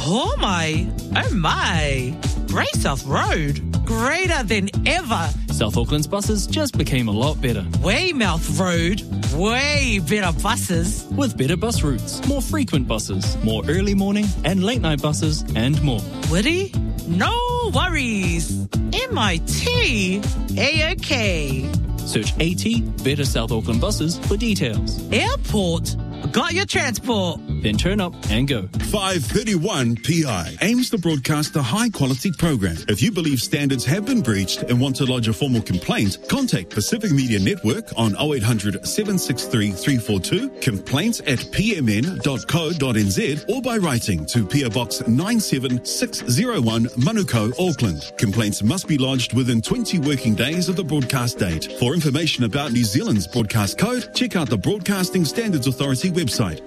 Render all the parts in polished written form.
Oh my. Grey South Road. Greater than ever. South Auckland's buses just became a lot better. Weymouth Road. Way better buses. With better bus routes, more frequent buses, more early morning and late night buses, and more. Woody? No worries. MIT. A-OK. Search AT Better South Auckland Buses for details. Airport. Got your transport. Then turn up and go. 531 PI aims to broadcast a high-quality program. If you believe standards have been breached and want to lodge a formal complaint, contact Pacific Media Network on 0800 763 342, complaints@pmn.co.nz, or by writing to PO Box 97601, Manukau, Auckland. Complaints must be lodged within 20 working days of the broadcast date. For information about New Zealand's broadcast code, check out the Broadcasting Standards Authority website,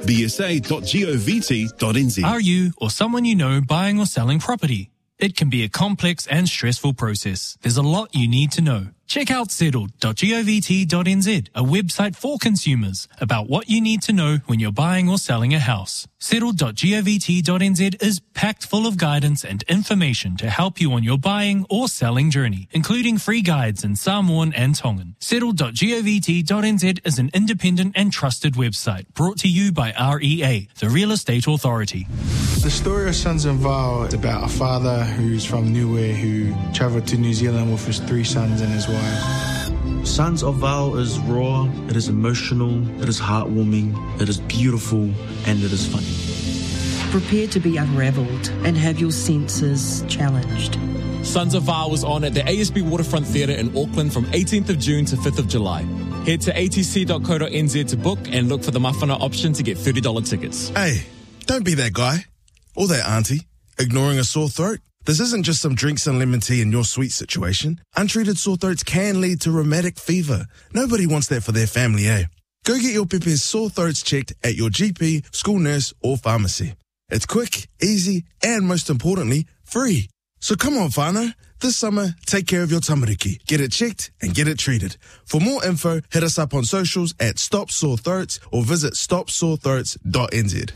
bsa.govt.nz. Are you or someone you know buying or selling property? It can be a complex and stressful process. There's a lot you need to know. Check out settled.govt.nz, a website for consumers about what you need to know when you're buying or selling a house. Settled.govt.nz is packed full of guidance and information to help you on your buying or selling journey, including free guides in Samoan and Tongan. Settled.govt.nz is an independent and trusted website brought to you by REA, the Real Estate Authority. The story of Sons of Val is about a father who's from Niue who travelled to New Zealand with his 3 sons and his wife. Sons of Val is raw, it is emotional, it is heartwarming, it is beautiful, and it is funny. Prepare to be unravelled and have your senses challenged. Sons of Val was on at the ASB Waterfront Theatre in Auckland from 18th of June to 5th of July. Head to atc.co.nz to book and look for the mawhana option to get $30 tickets. Hey, don't be that guy or that auntie ignoring a sore throat. This isn't just some drinks and lemon tea in your sweet situation. Untreated sore throats can lead to rheumatic fever. Nobody wants that for their family, eh? Go get your Pepe's sore throats checked at your GP, school nurse, or pharmacy. It's quick, easy, and most importantly, free. So come on, whānau. This summer, take care of your tamariki. Get it checked and get it treated. For more info, hit us up on socials at Stop Sore Throats or visit stopsorethroats.nz.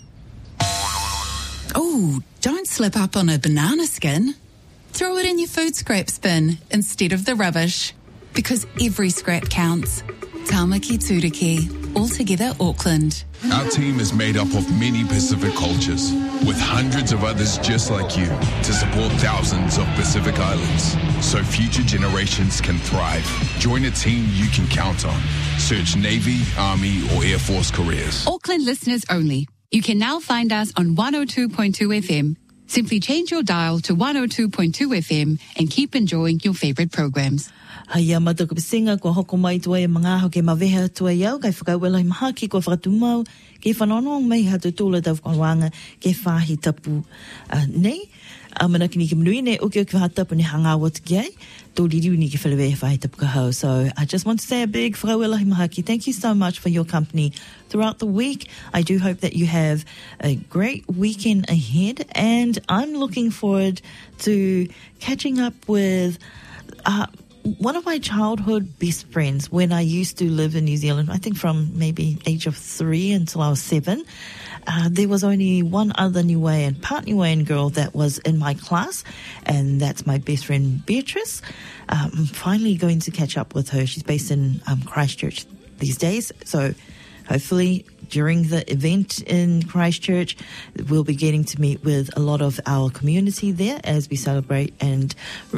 Oh, don't slip up on a banana skin. Throw it in your food scrap bin instead of the rubbish. Because every scrap counts. Tamaki Turiki, Altogether Auckland. Our team is made up of many Pacific cultures, with hundreds of others just like you, to support thousands of Pacific Islands, so future generations can thrive. Join a team you can count on. Search Navy, Army, or Air Force careers. Auckland listeners only. You can now find us on 102.2 FM. Simply change your dial to 102.2 FM and keep enjoying your favourite programs. Haia mataku pisinga ko hoko mai tua e mga ho ke maweha tua iau kai whakauela i maha ki ko whakatumau ke whanonong mai hatu tūla tau whakawanga ke whahi tapu nei. Manaki ni ke mnui ne uke ke whatapu ne hangawa te kiai tō ririu ni ke whalewe whahi tapu kahau. So I just want to say a big whakauela i maha ki. Thank you so much for your company throughout the week. I do hope that you have a great weekend ahead, and I'm looking forward to catching up with one of my childhood best friends when I used to live in New Zealand. I think from maybe age of 3 until I was 7. There was only one other Niuean, part Niuean girl that was in my class, and that's my best friend Beatrice. I'm finally going to catch up with her. She's based in Christchurch these days, so hopefully during the event in Christchurch, we'll be getting to meet with a lot of our community there as we celebrate and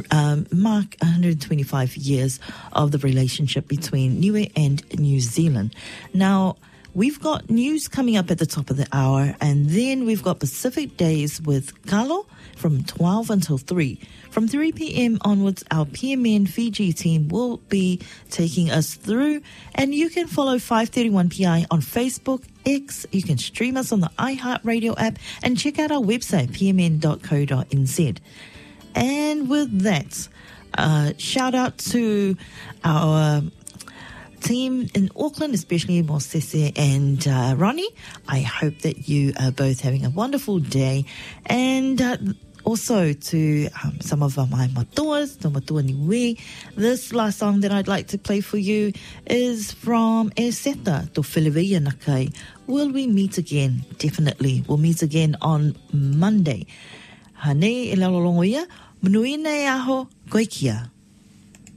mark 125 years of the relationship between Niue and New Zealand. Now, we've got news coming up at the top of the hour, and then we've got Pacific Days with Carlo from 12 until 3. From 3 p.m. onwards, our PMN Fiji team will be taking us through, and you can follow 531 PI on Facebook, X. You can stream us on the iHeartRadio app and check out our website, pmn.co.nz. And with that, shout out to our team in Auckland, especially Mosese and Ronnie. I hope that you are both having a wonderful day, and Also to some of my matuas, the matua niwi. This last song that I'd like to play for you is from E Seta, to Whiliwia Nakai. Will we meet again? Definitely. We'll meet again on Monday. Hane e lalolongo ia, manui nei aho, koe kia.